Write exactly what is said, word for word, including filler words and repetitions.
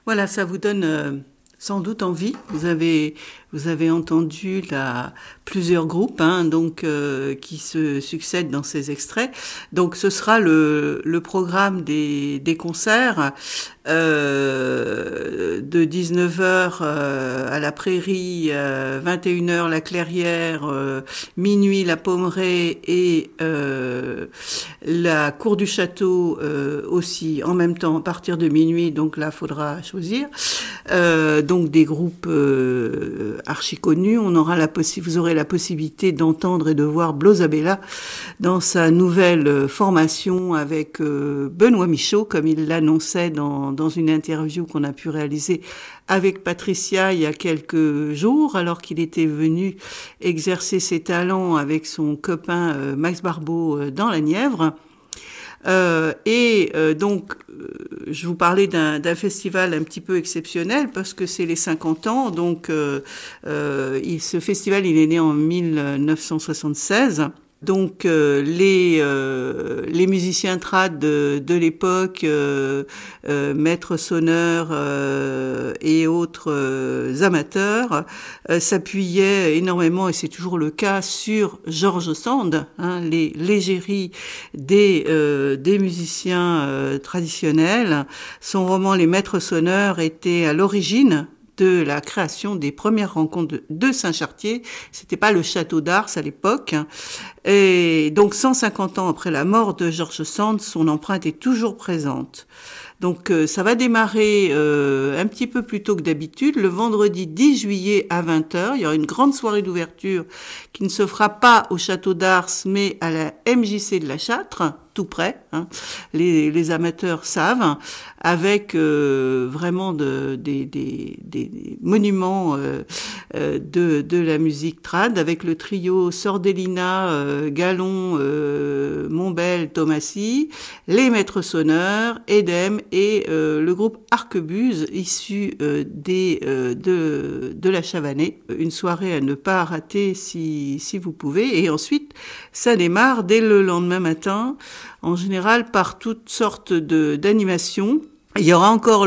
Voilà, ça vous donne euh, sans doute envie. Vous avez, vous avez entendu là, plusieurs groupes hein, donc, euh, qui se succèdent dans ces extraits. Donc ce sera le, le programme des, des concerts euh, de dix-neuf heures euh, à la Prairie, euh, vingt et une heures la Clairière, euh, minuit la Pommeraye et euh, la Cour du Château euh, aussi en même temps à partir de minuit. Donc là, faudra choisir. Euh, donc des groupes euh, archi connus. On aura la possi- vous aurez la possibilité d'entendre et de voir Blosabella dans sa nouvelle formation avec euh, Benoît Michaud, comme il l'annonçait dans, dans une interview qu'on a pu réaliser avec Patricia il y a quelques jours, alors qu'il était venu exercer ses talents avec son copain euh, Max Barbeau euh, dans la Nièvre. Euh, et euh, donc, euh, je vous parlais d'un, d'un festival un petit peu exceptionnel parce que c'est les cinquante ans. Donc, euh, euh, il, ce festival, il est né en mille neuf cent soixante-seize. Donc euh, les euh, les musiciens trad de, de l'époque, euh, euh, maîtres sonneurs euh, et autres euh, amateurs, euh, s'appuyaient énormément, et c'est toujours le cas, sur George Sand, hein, les l'égérie des euh, des musiciens euh, traditionnels. Son roman Les Maîtres sonneurs était à l'origine de la création des premières rencontres de, de Saint-Chartier. C'était pas le château d'Ars à l'époque. Et donc, cent cinquante ans après la mort de George Sand, son empreinte est toujours présente. Donc, euh, ça va démarrer euh, un petit peu plus tôt que d'habitude, le vendredi dix juillet à vingt heures. Il y aura une grande soirée d'ouverture qui ne se fera pas au château d'Ars, mais à la M J C de la Châtre, tout près, hein. Les, les amateurs savent, avec euh, vraiment de, des, des, des monuments euh, euh, de, de la musique trad, avec le trio Sordellina, euh, Gallon, euh, Montbel, Thomasy, les maîtres sonneurs, Edem et euh, le groupe Arquebuse, issu euh, des, euh, de, de la Chavanais. Une soirée à ne pas rater si, si vous pouvez. Et ensuite, ça démarre dès le lendemain matin, en général par toutes sortes de, d'animations. Il y aura encore